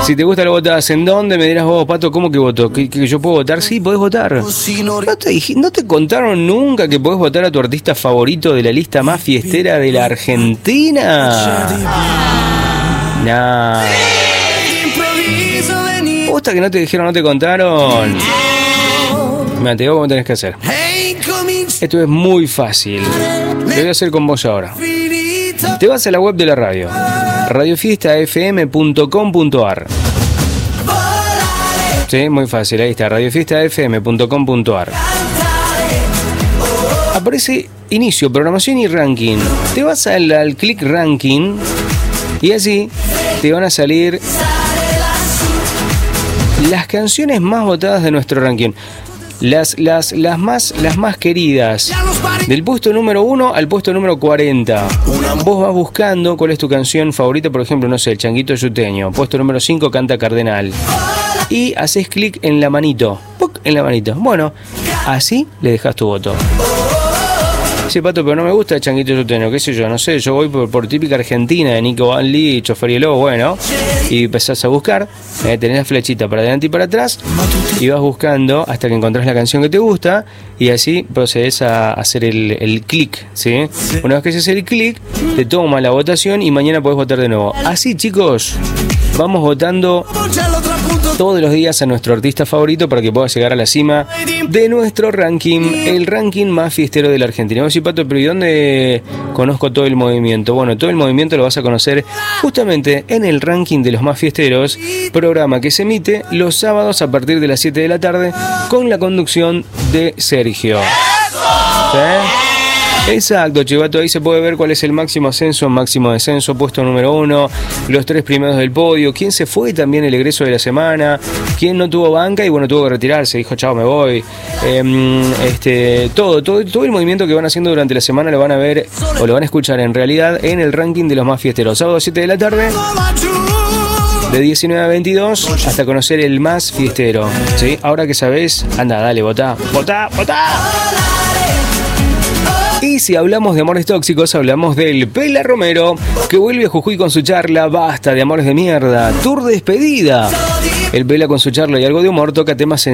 Si te gusta lo votás, ¿en dónde? Me dirás vos, Pato, ¿cómo que voto? ¿Que yo puedo votar? Sí, podés votar. ¿No te contaron nunca que podés votar a tu artista favorito de la lista más fiestera de la Argentina? Nah. ¿Posta que no te dijeron, no te contaron? Mira, te digo cómo tenés que hacer. Esto es muy fácil. Lo voy a hacer con vos ahora. Te vas a la web de la radio, radiofiestafm.com.ar. Sí, muy fácil, ahí está, radiofiestafm.com.ar. Aparece inicio, programación y ranking. Te vas al clic ranking y así te van a salir las canciones más votadas de nuestro ranking. Las más queridas. Del puesto número 1 al puesto número 40. Vos vas buscando cuál es tu canción favorita. Por ejemplo, no sé, El Changuito Yuteño. Puesto número 5, Canta Cardenal. Y haces clic en la manito. ¡Puc! En la manito. Bueno, así le dejas tu voto. Sí, Pato, pero no me gusta El Changuito Yuteño, qué sé yo, no sé, yo voy por típica Argentina de Nico Van Lee, Chofer y el Lobo, bueno, y empezás a buscar, tenés la flechita para adelante y para atrás, y vas buscando hasta que encontrás la canción que te gusta, y así procedes a hacer el clic, ¿sí? Una vez que haces el clic, te toma la votación y mañana podés votar de nuevo. Así, chicos, vamos votando todos los días a nuestro artista favorito para que pueda llegar a la cima de nuestro ranking, el ranking más fiestero de la Argentina. Vos decís, Pato, pero ¿y dónde conozco todo el movimiento? Bueno, todo el movimiento lo vas a conocer justamente en el ranking de los más fiesteros, programa que se emite los sábados a partir de las 7 de la tarde con la conducción de Sergio. ¿Sí? Exacto, Chivato, ahí se puede ver cuál es el máximo ascenso, máximo descenso, puesto número 1, los 3 primeros del podio, quién se fue también el egreso de la semana, quién no tuvo banca y bueno, tuvo que retirarse, dijo chao, me voy. Todo el movimiento que van haciendo durante la semana lo van a ver o lo van a escuchar en realidad en el ranking de los más fiesteros. Sábado 7 de la tarde, de 19 a 22, hasta conocer el más fiestero. ¿Sí? Ahora que sabés, anda, dale, votá. Y si hablamos de amores tóxicos, hablamos del Pela Romero, que vuelve a Jujuy con su charla Basta de amores de mierda, tour despedida. El Pela con su charla y algo de humor toca temas